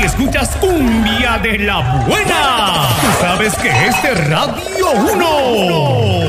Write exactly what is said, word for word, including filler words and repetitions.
escuchas cumbia de la buena. Tú sabes que es de Radio uno.